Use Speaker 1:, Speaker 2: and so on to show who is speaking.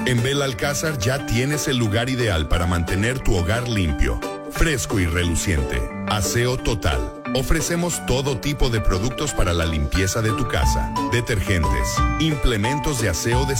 Speaker 1: En Belalcázar ya tienes el lugar ideal para mantener tu hogar limpio, fresco y reluciente. Aseo Total. Ofrecemos todo tipo de productos para la limpieza de tu casa, detergentes, implementos de aseo de